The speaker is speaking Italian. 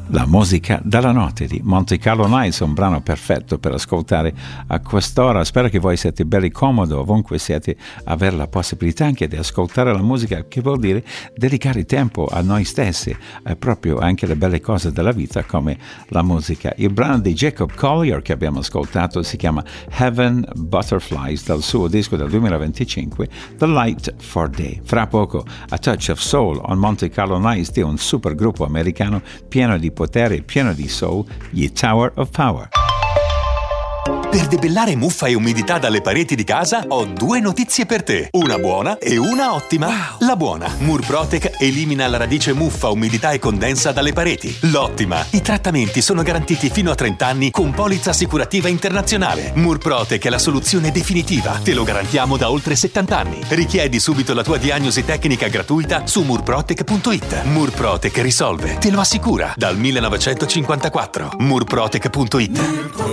La musica dalla notte di Monte Carlo Nights, un brano perfetto per ascoltare a quest'ora. Spero che voi siete belli comodi ovunque siete, avere la possibilità anche di ascoltare la musica, che vuol dire dedicare tempo a noi stessi, proprio anche le belle cose della vita come la musica. Il brano di Jacob Collier che abbiamo ascoltato si chiama Heaven Butterflies, dal suo disco del 2025 The Light for Day. Fra poco A Touch of Soul on Monte Carlo Nights di un super gruppo americano pieno di potere, pieno di soul, gli Tower of Power. Per debellare muffa e umidità dalle pareti di casa ho due notizie per te, una buona e una ottima. Wow. La buona: Murprotec elimina alla radice muffa, umidità e condensa dalle pareti. L'ottima: i trattamenti sono garantiti fino a 30 anni con polizza assicurativa internazionale. Murprotec è la soluzione definitiva, te lo garantiamo da oltre 70 anni. Richiedi subito la tua diagnosi tecnica gratuita su murprotec.it. Murprotec risolve, te lo assicura, dal 1954. Murprotec.it.